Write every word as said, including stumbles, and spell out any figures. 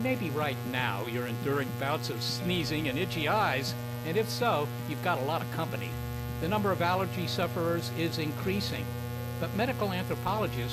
Maybe right now you're enduring bouts of sneezing and itchy eyes, and if so, you've got a lot of company. The number of allergy sufferers is increasing, but medical anthropologists